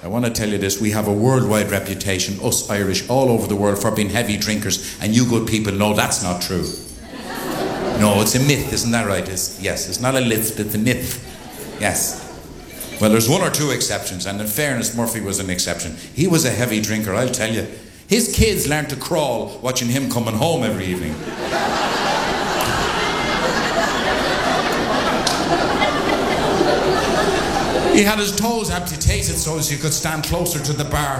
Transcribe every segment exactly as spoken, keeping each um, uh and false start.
I want to tell you this, we have a worldwide reputation, us Irish, all over the world, for being heavy drinkers, and you good people know that's not true. No, it's a myth, isn't that right? It's, yes, it's not a lift, it's a myth. Yes. Well, there's one or two exceptions, and in fairness, Murphy was an exception. He was a heavy drinker, I'll tell you. His kids learned to crawl watching him coming home every evening. He had his toes amputated so as he could stand closer to the bar.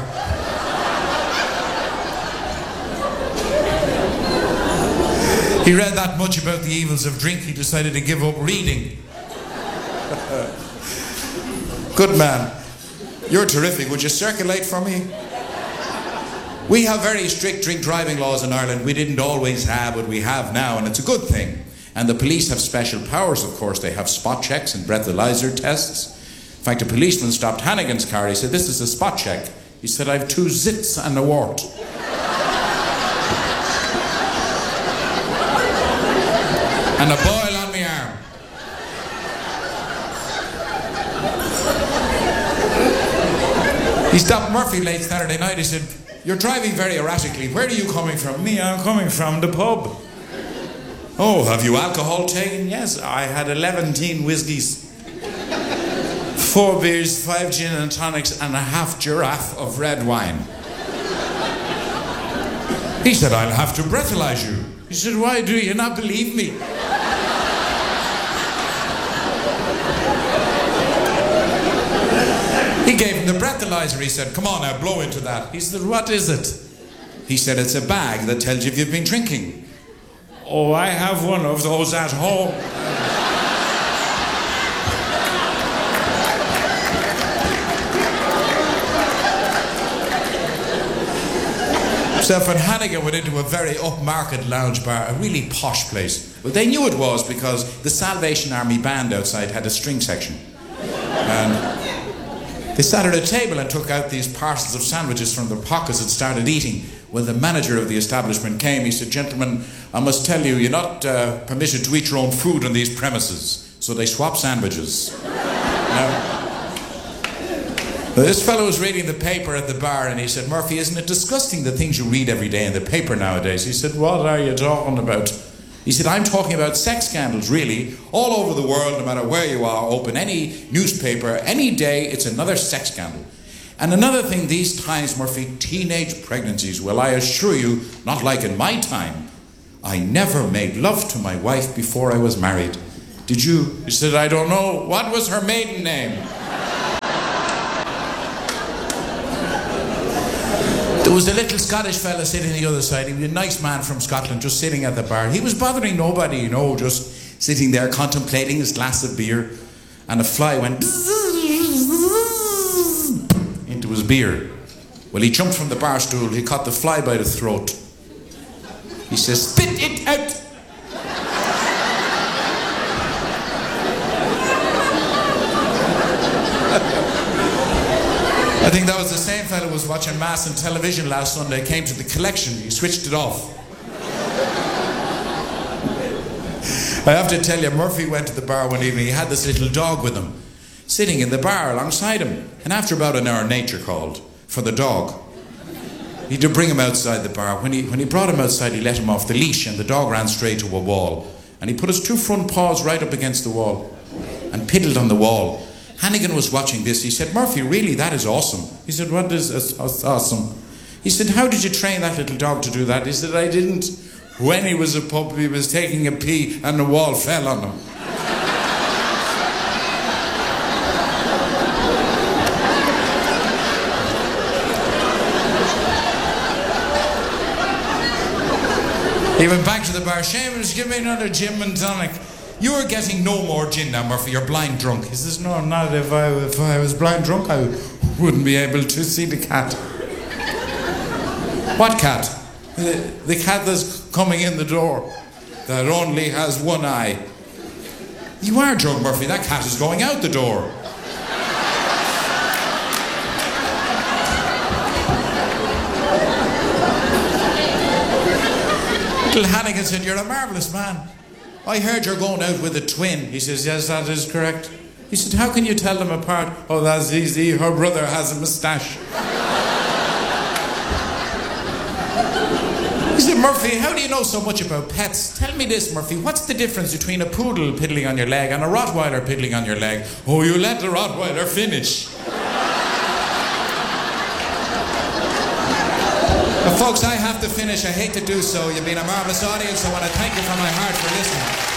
He read that much about the evils of drink, he decided to give up reading. Good man. You're terrific. Would you circulate for me? We have very strict drink driving laws in Ireland. We didn't always have, but we have now, and it's a good thing. And the police have special powers, of course. They have spot checks and breathalyzer tests. In fact, a policeman stopped Hannigan's car. He said, "This is a spot check." He said, "I have two zits and a wart." And a boil on my arm. He stopped Murphy late Saturday night. He said, "You're driving very erratically. Where are you coming from?" "Me, I'm coming from the pub." "Oh, have you alcohol taken?" "Yes, I had eleven whiskies, four beers, five gin and tonics, and a half giraffe of red wine." He said, "I'll have to breathalyze you." He said, "Why do you not believe me?" He gave him the breathalyzer. He said, "Come on now, blow into that." He said, "What is it?" He said, "It's a bag that tells you if you've been drinking." "Oh, I have one of those at home." Myself and Hannigan went into a very upmarket lounge bar, a really posh place. Well, they knew it was because the Salvation Army band outside had a string section. And they sat at a table and took out these parcels of sandwiches from their pockets and started eating. When the manager of the establishment came, he said, "Gentlemen, I must tell you, you're not uh, permitted to eat your own food on these premises." So they swapped sandwiches. Now, this fellow was reading the paper at the bar and he said, "Murphy, isn't it disgusting the things you read every day in the paper nowadays?" He said, "What are you talking about?" He said, "I'm talking about sex scandals, really. All over the world, no matter where you are, open any newspaper, any day, it's another sex scandal. And another thing these times, Murphy, teenage pregnancies. Well, I assure you, not like in my time. I never made love to my wife before I was married. Did you?" He said, "I don't know. What was her maiden name?" There was a little Scottish fella sitting on the other side. He was a nice man from Scotland, just sitting at the bar. He was bothering nobody, you know, just sitting there contemplating his glass of beer. And a fly went into his beer. Well, he jumped from the bar stool. He caught the fly by the throat. He says, "Spit it out!" I think that was the same fellow who was watching Mass on television last Sunday, came to the collection, he switched it off. I have to tell you, Murphy went to the bar one evening, he had this little dog with him, sitting in the bar alongside him. And after about an hour, nature called for the dog. He had to bring him outside the bar. When he, when he brought him outside, he let him off the leash and the dog ran straight to a wall. And he put his two front paws right up against the wall and piddled on the wall. Hannigan was watching this. He said, "Murphy, really, that is awesome." He said, "What is awesome?" He said, "How did you train that little dog to do that?" He said, "I didn't. When he was a pup, he was taking a pee and the wall fell on him." He went back to the bar. "Seamus, give me another gin and tonic." "You are getting no more gin now, Murphy. You're blind drunk." He says, "No, I'm not. If I, if I was blind drunk, I wouldn't be able to see the cat." "What cat?" The, the cat that's coming in the door, that only has one eye." "You are drunk, Murphy. That cat is going out the door." Little Hannigan said, "You're a marvellous man. I heard you're going out with a twin." He says, "Yes, that is correct." He said, how can you tell them apart? Oh, that's easy, her brother has a moustache. He said, Murphy, how do you know so much about pets? Tell me this, Murphy, what's the difference between a poodle piddling on your leg and a Rottweiler piddling on your leg? Oh, you let the Rottweiler finish. Well, folks, I have to finish. I hate to do so. You've been a marvellous audience. I want to thank you from my heart for listening.